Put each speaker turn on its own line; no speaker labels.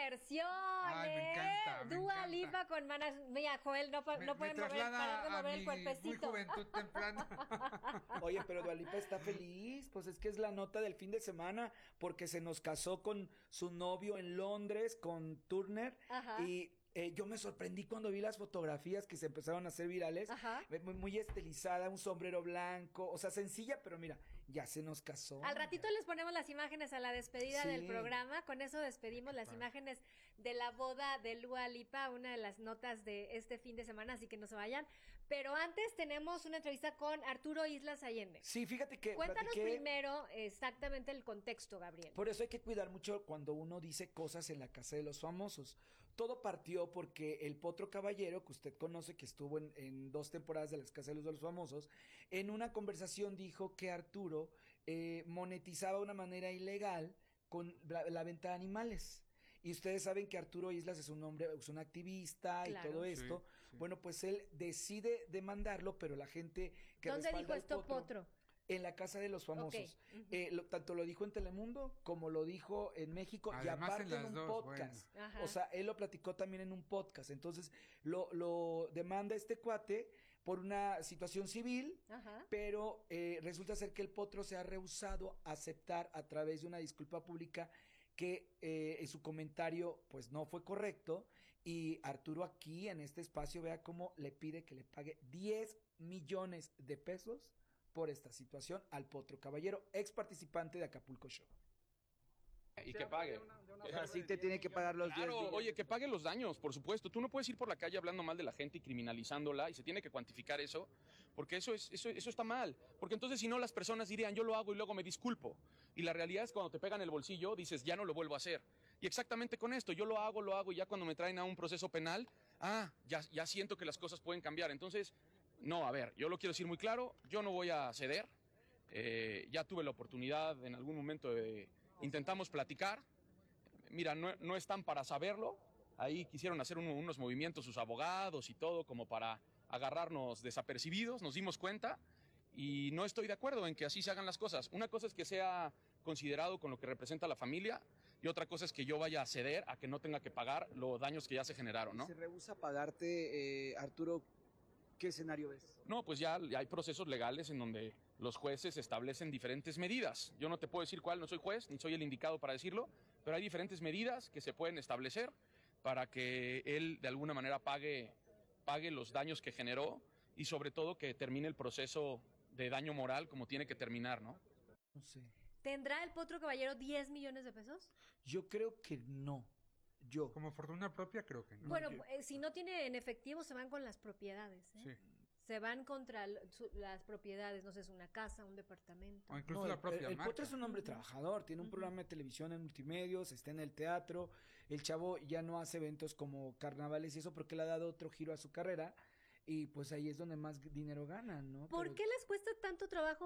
versión,
Ay, me encanta, me
Dua
encanta.
Lipa con Manas. Mira, Joel, no pueden parar de
traslada
mover
a
el
mi
cuerpecito.
muy juventud temprana.
Oye, pero Dua Lipa está feliz, pues es que es la nota del fin de semana, porque se nos casó con su novio en Londres, con Turner,
Ajá.
y yo me sorprendí cuando vi las fotografías que se empezaron a hacer virales,
Ajá.
muy estilizada, un sombrero blanco, o sea, sencilla, pero mira, ya se nos casó.
Al ratito les ponemos las imágenes a la despedida
Sí.
del programa. Con eso despedimos las imágenes de la boda de Dua Lipa, una de las notas de este fin de semana, así que no se vayan. Pero antes tenemos una entrevista con Arturo Islas Allende.
Sí, fíjate que
Cuéntanos
platiqué-
primero exactamente el contexto, Gabriel.
Por eso hay que cuidar mucho cuando uno dice cosas en la casa de los famosos. Todo partió porque el Potro Caballero, que usted conoce, que estuvo en 2 temporadas de las casas de los famosos, en una conversación dijo que Arturo monetizaba de una manera ilegal con la venta de animales. Y ustedes saben que Arturo Islas es un hombre, es un activista
Claro.
y todo
Sí,
esto.
sí.
Bueno, pues él decide demandarlo, pero la gente que
¿Dónde
respalda
dijo
al
esto Potro?
En la casa de los famosos.
Ok, ujú.
Tanto lo dijo en Telemundo como lo dijo en México y
Además,
aparte
en
en
las
un
dos,
podcast.
bueno. Ajá.
O sea, él lo platicó también en un podcast. Entonces, lo demanda este cuate por una situación civil,
Ajá.
pero resulta ser que el Potro se ha rehusado a aceptar a través de una disculpa pública que su comentario pues no fue correcto, y Arturo aquí en este espacio vea cómo le pide que le pague 10 millones de pesos por esta situación al Potro Caballero, ex participante de Acapulco Show.
Y que pague.
O sea, sí te tiene que pagar los 10
Claro,
millones.
oye, que pague los daños, por supuesto. Tú no puedes ir por la calle hablando mal de la gente y criminalizándola, y se tiene que cuantificar eso, porque eso está mal. Porque entonces, si no, las personas dirían, yo lo hago y luego me disculpo. Y la realidad es que cuando te pegan el bolsillo, dices, ya no lo vuelvo a hacer. Y exactamente con esto, yo lo hago, y ya cuando me traen a un proceso penal, ya siento que las cosas pueden cambiar. Entonces, no, a ver, yo lo quiero decir muy claro, yo no voy a ceder. Ya tuve la oportunidad en algún momento intentamos platicar. Mira, no están para saberlo. Ahí quisieron hacer unos movimientos sus abogados y todo como para agarrarnos desapercibidos. Nos dimos cuenta y no estoy de acuerdo en que así se hagan las cosas. Una cosa es que sea considerado con lo que representa la familia y otra cosa es que yo vaya a ceder a que no tenga que pagar los daños que ya se generaron, ¿no?
¿Se rehúsa a pagarte, Arturo? ¿Qué escenario ves?
No, pues ya hay procesos legales en donde los jueces establecen diferentes medidas. Yo no te puedo decir cuál, no soy juez, ni soy el indicado para decirlo, pero hay diferentes medidas que se pueden establecer para que él de alguna manera pague los daños que generó y sobre todo que termine el proceso de daño moral como tiene que terminar, ¿no?
No sé.
¿Tendrá el Potro Caballero 10 millones de pesos?
Yo creo que no. Yo.
Como fortuna propia, creo que no.
Bueno, si no tiene en efectivo, se van con las propiedades, ¿eh?
Sí.
Se van contra las propiedades, no sé, es una casa, un departamento.
O incluso
No,
la propia
el
marca.
Potro es un hombre trabajador, tiene un programa de televisión en multimedios, está en el teatro. El chavo ya no hace eventos como carnavales y eso porque le ha dado otro giro a su carrera. Y pues ahí es donde más dinero gana, ¿no?
¿Por
Pero-
qué les cuesta tanto trabajo